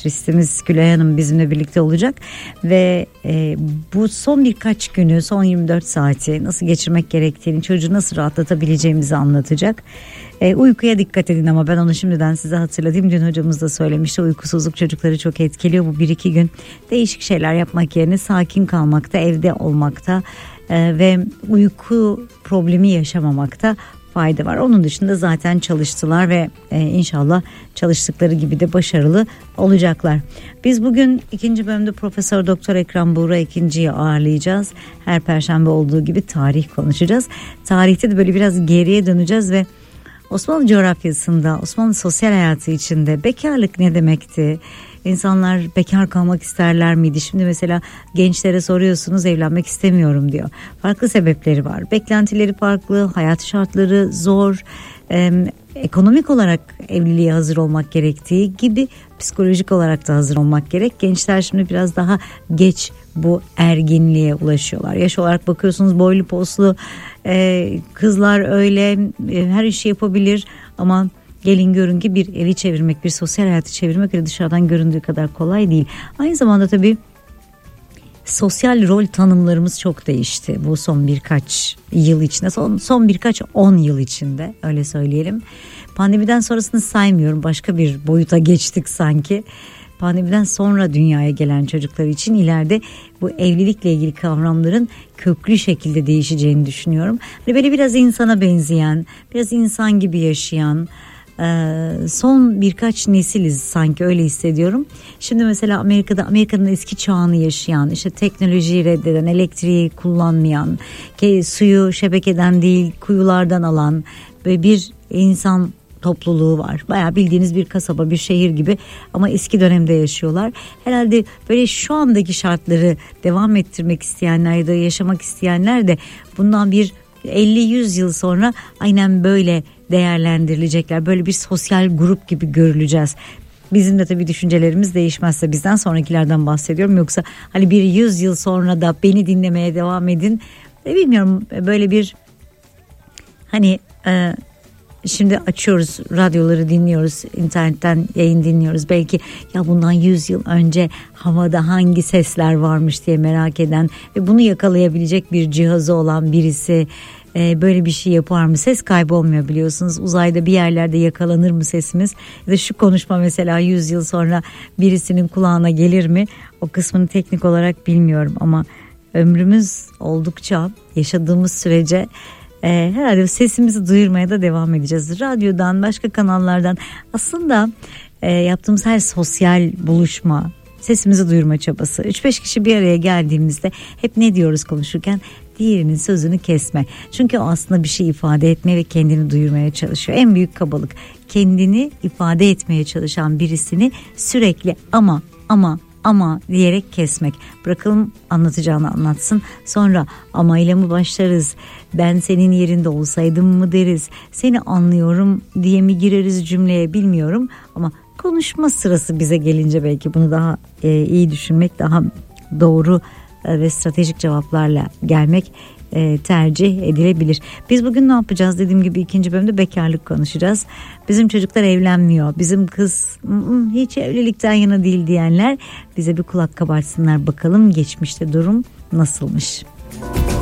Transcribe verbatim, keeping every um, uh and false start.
psikiyatristimiz Gülay Hanım bizimle birlikte olacak ve e, bu son birkaç günü, son yirmi dört saati nasıl geçirmek gerektiğini, çocuğu nasıl rahatlatabileceğimizi anlatacak. E, uykuya dikkat edin ama ben onu şimdiden size hatırlatayım. Dün hocamız da söylemişti, uykusuzluk çocukları çok etkiliyor. Bu bir iki gün değişik şeyler yapmak yerine sakin kalmakta, evde olmakta e, ve uyku problemi yaşamamakta fayda var. Onun dışında zaten çalıştılar ve e, inşallah çalıştıkları gibi de başarılı olacaklar. Biz bugün ikinci bölümde Profesör Doktor Ekrem Buğra ikinciyi ağırlayacağız. Her perşembe olduğu gibi tarih konuşacağız. Tarihte de böyle biraz geriye döneceğiz ve Osmanlı coğrafyasında, Osmanlı sosyal hayatı içinde bekarlık ne demekti? İnsanlar bekar kalmak isterler miydi? Şimdi mesela gençlere soruyorsunuz, evlenmek istemiyorum diyor. Farklı sebepleri var. Beklentileri farklı, hayat şartları zor, e, ekonomik olarak evliliğe hazır olmak gerektiği gibi psikolojik olarak da hazır olmak gerek. Gençler şimdi biraz daha geç bu erginliğe ulaşıyorlar. Yaş olarak bakıyorsunuz boylu poslu e, kızlar öyle e, her işi yapabilir ama gelin görün ki bir evi çevirmek, bir sosyal hayatı çevirmek öyle dışarıdan göründüğü kadar kolay değil. Aynı zamanda tabii sosyal rol tanımlarımız çok değişti bu son birkaç yıl içinde, son, son birkaç on yıl içinde öyle söyleyelim. Pandemiden sonrasını saymıyorum, başka bir boyuta geçtik sanki. Pandemiden sonra dünyaya gelen çocuklar için ileride bu evlilikle ilgili kavramların köklü şekilde değişeceğini düşünüyorum. Hani böyle biraz insana benzeyen, biraz insan gibi yaşayan, son birkaç nesiliz sanki, öyle hissediyorum. Şimdi mesela Amerika'da Amerika'nın eski çağını yaşayan, işte teknolojiyi reddeden, elektriği kullanmayan, suyu şebekeden değil kuyulardan alan ve bir insan topluluğu var. Bayağı bildiğiniz bir kasaba, bir şehir gibi ama eski dönemde yaşıyorlar. Herhalde böyle şu andaki şartları devam ettirmek isteyenler ya da yaşamak isteyenler de bundan bir elli yüz yıl sonra aynen böyle değerlendirilecekler. Böyle bir sosyal grup gibi görüleceğiz. Bizim de tabii düşüncelerimiz değişmezse, bizden sonrakilerden bahsediyorum. Yoksa hani bir yüz yıl sonra da beni dinlemeye devam edin. E, bilmiyorum, böyle bir hani e, şimdi açıyoruz radyoları, dinliyoruz, internetten yayın dinliyoruz. Belki ya bundan yüz yıl önce havada hangi sesler varmış diye merak eden ve bunu yakalayabilecek bir cihazı olan birisi e, böyle bir şey yapar mı? Ses kaybolmuyor biliyorsunuz. Uzayda bir yerlerde yakalanır mı sesimiz? Ya da şu konuşma mesela yüz yıl sonra birisinin kulağına gelir mi? O kısmını teknik olarak bilmiyorum ama ömrümüz oldukça, yaşadığımız sürece Ee, herhalde sesimizi duyurmaya da devam edeceğiz. Radyodan, başka kanallardan, aslında e, yaptığımız her sosyal buluşma, sesimizi duyurma çabası. üç beş kişi bir araya geldiğimizde hep ne diyoruz konuşurken? Diğerinin sözünü kesme. Çünkü o aslında bir şey ifade etmeye ve kendini duyurmaya çalışıyor. En büyük kabalık, kendini ifade etmeye çalışan birisini sürekli ama ama ama diyerek kesmek. Bırakalım anlatacağını anlatsın. Sonra ama ile mi başlarız? Ben senin yerinde olsaydım mı deriz? Seni anlıyorum diye mi gireriz cümleye, bilmiyorum. Ama konuşma sırası bize gelince belki bunu daha e, iyi düşünmek, daha doğru e, ve stratejik cevaplarla gelmek e, tercih edilebilir. Biz bugün ne yapacağız? Dediğim gibi ikinci bölümde bekarlık konuşacağız. Bizim çocuklar evlenmiyor, bizim kız hiç evlilikten yana değil diyenler bize bir kulak kabartsınlar, bakalım geçmişte durum nasılmış.